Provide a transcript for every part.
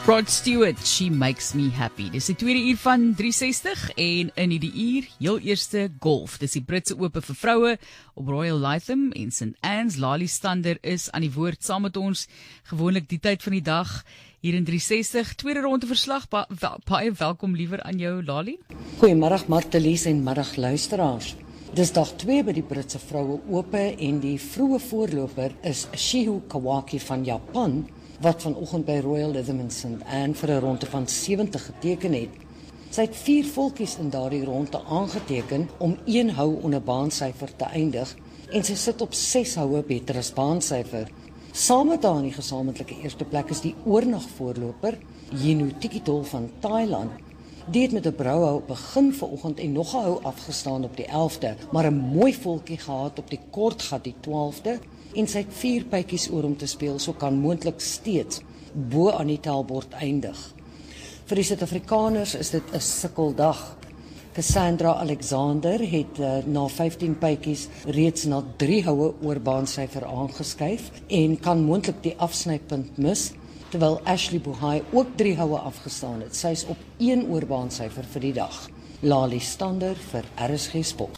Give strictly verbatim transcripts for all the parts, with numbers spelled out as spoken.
Rod Stewart, She Makes Me Happy. Dis die tweede uur van drie sestig en in die uur, heel eerste golf. Dis die Britse Ope vir vroue op Royal Lytham en Saint Anne's. Lali Stander is aan die woord saam met ons, gewoonlik die tyd van die dag hier in drie sestig. Tweede ronde verslag, ba baie welkom liewer aan jou, Lali. Goeiemiddag Martelies en middag luisteraars. Dis dag twee by die Britse vroue Ope en die vroeë voorloper is Shiho Kawaki van Japan, wat vanoggend by Royal Lytham en Saint Anne vir 'n ronde van sewentiger geteken het. Sy het vier volkies in daardie ronde aangeteken om een hou onder baansyfer te eindig en sy sit op ses houe beter as baansyfer. Saam met haar in die gesamentlike eerste plek is die oornagvoorloper Yinu Tikitol van Thailand. Die het met 'n brouhou begin vanoggend en nog 'n hou afgestaan op die elfde, maar 'n mooi volkie gehad op die kortgat die twaalfde. En sy het vier pytjies oor om te speel, so kan moontlik steeds bo aan die tellbord eindig. Vir die Suid-Afrikaners is dit 'n sukkeldag. Cassandra Alexander het uh, na vyftien pytjies reeds na drie houe oor baansyfer aangeskuif en kan moontlik die afsnypunt mis, terwyl Ashley Buhai ook drie houe afgestaan het. Sy is op een oor baansyfer vir die dag. Lali Stander vir R S G Sport.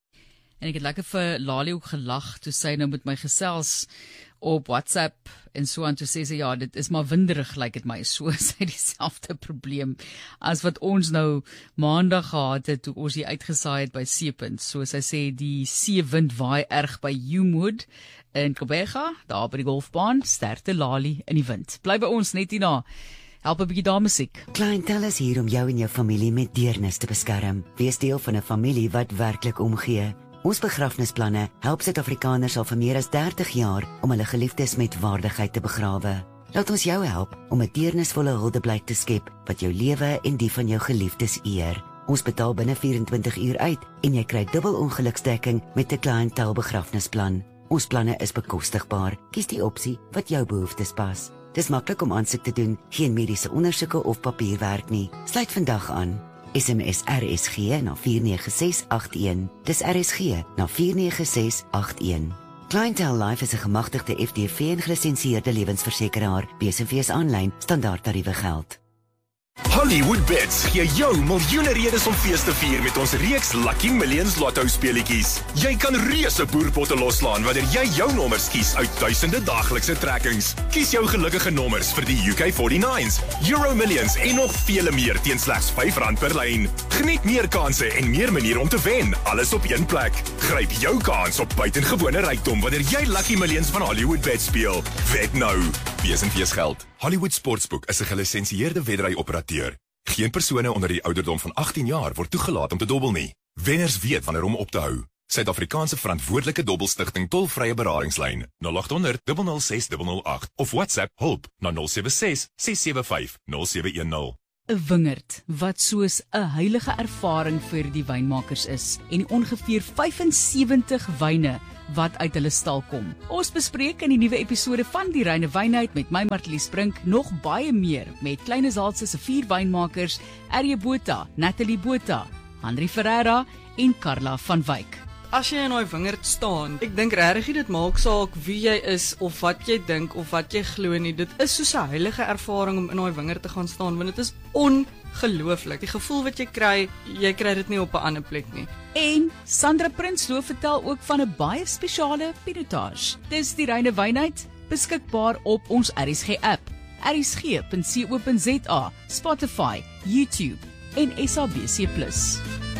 En ek het lekker vir Lali ook gelag toe sy nou met my gesels op WhatsApp en so aan toe sê sy, ja, dit is maar winderig, lyk dit my, so sy het dieselfde probleem as wat ons nou maandag gehad het toe ons hier uitgesaai het by Seepunt. So sy sê die seewind waai erg by Humewood in Kobega, daar by die golfbaan, sterkte Lali in die wind. Bly by ons net hierna. Help 'n bietjie daar musiek. Clientele is hier om jou en jou familie met deernis te beskerm. Wees deel van 'n familie wat werklik omgee. Ons begrafnisplanne help Suid-Afrikaners al vir meer as dertig jaar om hulle geliefdes met waardigheid te begrawe. Laat ons jou help om 'n deernisvolle huldeblyk te skep wat jou lewe en die van jou geliefdes eer. Ons betaal binne vyf-en-twintig uur uit en jy kry dubbel ongeluksdekking met 'n cliëntel begrafnisplan. Ons planne is bekostigbaar. Kies die opsie wat jou behoeftes pas. Dis maklik om aansoek te doen, geen mediese ondersoeke of papierwerk nie. Sluit vandag aan. S M S R S G na vier nege ses agt een. Dis R S G na vier nege ses agt een. Clientele Life is 'n gemagtigde F D V en gelisensieerde lewensversekeraar. B S V is aanlyn, standaard tariewe geld. Hollywood Bets gee jou miljoene redes om fees te vier met ons reeks Lucky Millions Lotto speletjies. Jy kan reuse boerpotte loslaan wanneer jy jou nommers kies uit duisende daaglikse trekkings. Kies jou gelukkige nommers vir die U K forty-nines, Euro Millions en nog vele meer teen slegs vyf rand per lyn. Geniet meer kansse en meer maniere om te wen, alles op een plek. Gryp jou kans op buitengewone rykdom wanneer jy Lucky Millions van Hollywood Bets speel. Wet nou. B S V is geld. Hollywood Sportsbook is 'n gelisensieerde wedry-operateur. Geen persone onder die ouderdom van agttien jaar word toegelaat om te dobbel nie. Wenners weet wanneer om op te hou. Suid-Afrikaanse verantwoordelike dobbelstigting tolvrye beradingslyn nul agt honderd, nul nul ses, nul nul agt of WhatsApp hulp na nul sewe ses, ses sewe vyf, nul sewe een nul. 'n Wingerd wat soos 'n heilige ervaring vir die wynmakers is en die ongeveer vyf en sewentig wyne wat uit hulle stal kom. Ons bespreek in die nuwe episode van Die Reine Wynheid met my Martelies Brink nog baie meer met Kleine Zaltse se vier wynmakers, Erje Botha, Natalie Botha, Henry Ferreira en Carla van Wyk. As jy in daai wingerd staan, ek dink regtig dit maak saak wie jy is of wat jy dink of wat jy glo nie. Dit is soos 'n heilige ervaring om in daai wingerd te gaan staan, want dit is ongelooflik. Die gevoel wat jy kry, jy kry dit nie op 'n ander plek nie. En Sandra Prinsloo vertel ook van 'n baie spesiale pinotage. Dis Die Reine Wynheid, beskikbaar op ons R S G app, r s g punt co punt za, Spotify, YouTube en S A B C plus.